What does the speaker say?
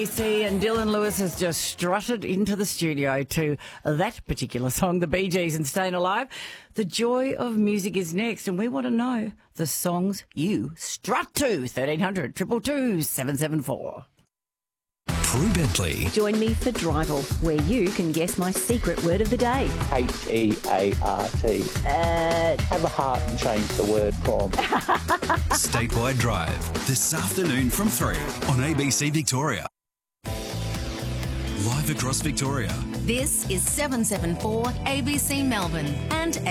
See, and Dylan Lewis has just strutted into the studio to that particular song, the Bee Gees and Staying Alive. The joy of music is next, and we want to know the songs you strut to. 1300 222 774. Prue Bentley. Join me for Drival, where you can guess my secret word of the day. H-E-A-R-T. Have a heart and change the word from. Statewide Drive, this afternoon from 3 on ABC Victoria. Live across Victoria. This is 774 ABC Melbourne and